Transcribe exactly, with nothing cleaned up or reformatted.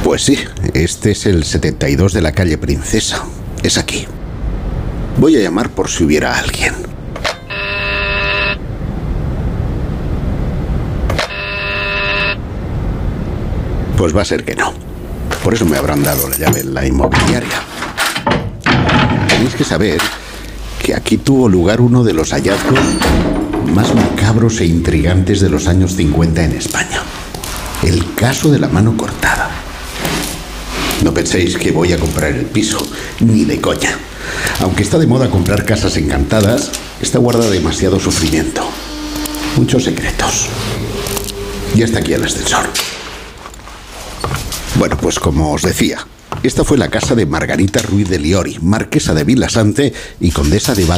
Pues sí, este es el setenta y dos de la calle Princesa. Es aquí. Voy a llamar por si hubiera alguien. Pues va a ser que no. Por eso me habrán dado la llave en la inmobiliaria. Tenéis que saber que aquí tuvo lugar uno de los hallazgos más macabros e intrigantes de los años cincuenta en España. El caso de la mano cortada. No penséis que voy a comprar el piso, ni de coña. Aunque está de moda comprar casas encantadas, esta guarda demasiado sufrimiento. Muchos secretos. Y hasta aquí el ascensor. Bueno, pues como os decía, esta fue la casa de Margarita Ruiz de Liori, marquesa de Vilasante y condesa de Val